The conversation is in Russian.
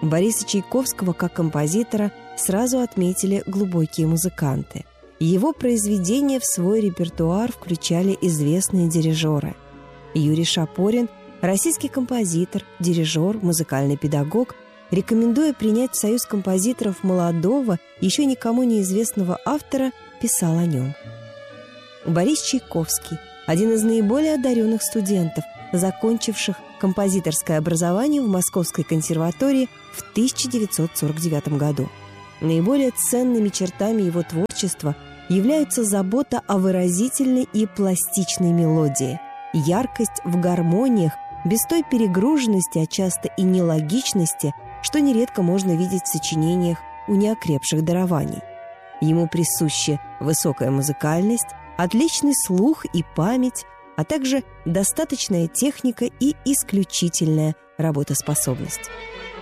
Бориса Чайковского как композитора сразу отметили глубокие музыканты. Его произведения в свой репертуар включали известные дирижеры. Юрий Шапорин, российский композитор, дирижер, музыкальный педагог, рекомендуя принять в союз композиторов молодого, еще никому неизвестного автора, писал о нем. Борис Чайковский – один из наиболее одаренных студентов, закончивших композиторское образование в Московской консерватории в 1949 году. Наиболее ценными чертами его творчества являются забота о выразительной и пластичной мелодии, яркость в гармониях, без той перегруженности, а часто и нелогичности, что нередко можно видеть в сочинениях у неокрепших дарований. Ему присущи высокая музыкальность, отличный слух и память, а также достаточная техника и исключительная работоспособность.